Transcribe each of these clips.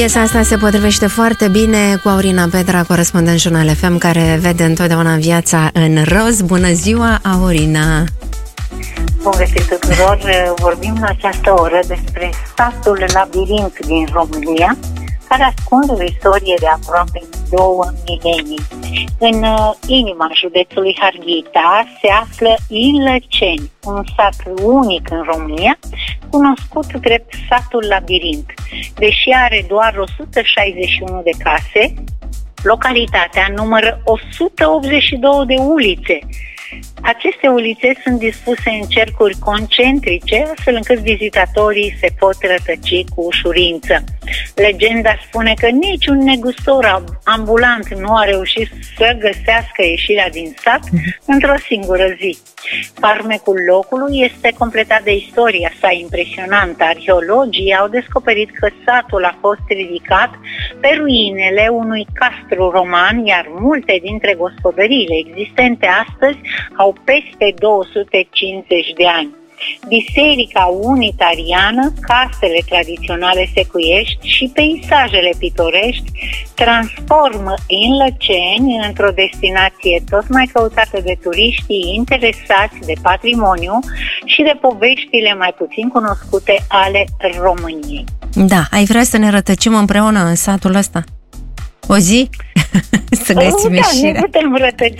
Piesa asta se potrivește foarte bine cu Aurina Petra, corespondent Jurnal FM, care vede întotdeauna viața în roz. Bună ziua, Aurina! Bun găsit tuturor! Vorbim la această oră despre satul Labirint din România, care ascunde o istorie de aproape 2 milenii. În inima județului Harghita se află Ilăceni, un sat unic în România, cunoscut drept satul Labirint. Deși are doar 161 de case, localitatea numără 182 de ulițe. Aceste ulițe sunt dispuse în cercuri concentrice, astfel încât vizitatorii se pot rătăci cu ușurință. Legenda spune că niciun negustor ambulant nu a reușit să găsească ieșirea din sat într-o singură zi. Farmecul locului este completat de istoria sa impresionantă. Arheologii au descoperit că satul a fost ridicat pe ruinele unui castru roman, iar multe dintre gospodăriile existente astăzi au peste 250 de ani. Biserica unitariană, casele tradiționale secuiești și peisajele pitorești transformă Ilăceni într-o destinație tot mai căutată de turiștii interesați de patrimoniu și de poveștile mai puțin cunoscute ale României. Da, ai vrea să ne rătăcim împreună în satul ăsta? O zi? Să găsim ieșirea. Da, ne putem rătăci.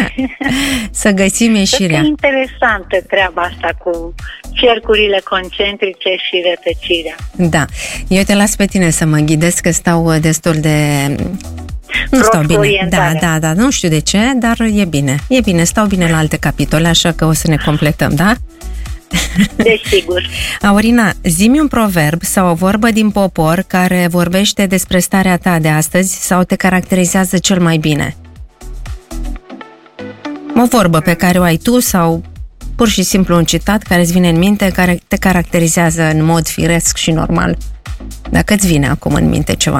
Să găsim ieșirea. E interesantă treaba asta cu cercurile concentrice și rătăcirea. Da. Eu te las pe tine să mă ghidez, că stau destul de... Nu stau bine. Da. Nu știu de ce, dar e bine. E bine, stau bine la alte capitole, așa că o să ne completăm, da? Desigur. Aurina, zi-mi un proverb sau o vorbă din popor care vorbește despre starea ta de astăzi sau te caracterizează cel mai bine. O vorbă pe care o ai tu sau pur și simplu un citat care îți vine în minte, care te caracterizează în mod firesc și normal. Dacă îți vine acum în minte ceva.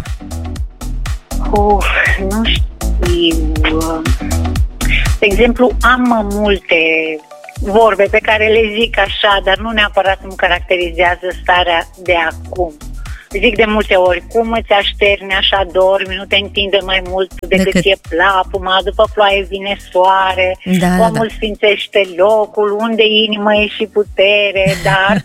Nu știu. De exemplu, am multe vorbe pe care le zic așa, dar nu neapărat îmi caracterizează starea de acum. Zic de multe ori, cum îți așterni așa dormi, nu te întinde mai mult decât e plapuma, după ploaie vine soare, omul sfințește locul, unde inimă e și putere, dar...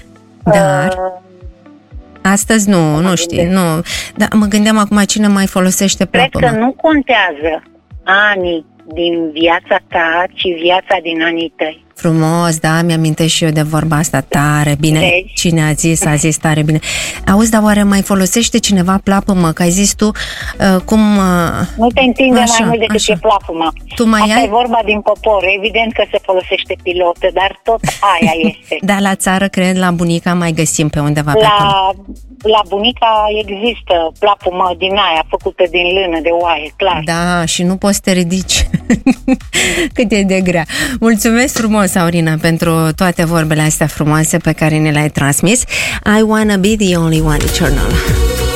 Astăzi nu știi, nu. Dar mă gândeam acum cine mai folosește plapuma. Cred că nu contează anii din viața ta, ci viața din anii tăi. Frumos, da, mi-amintesc și eu de vorba asta, tare bine. Deci? Cine a zis tare bine. Auzi, dar oare mai folosește cineva plapumă? Că ai zis tu cum... Nu te întinde mai mult decât e plapuma. Tu mai asta ai? E vorba din popor. Evident că se folosește pilotă, dar tot aia este. Dar la țară, cred, la bunica mai găsim pe undeva pe acolo. La bunica există plapumă din aia, făcută din lână de oaie, clar. Da, și nu poți să te ridici. Cât e de grea. Mulțumesc frumos, Aurina, pentru toate vorbele astea frumoase pe care ne le-ai transmis. I wanna be the only one eternal.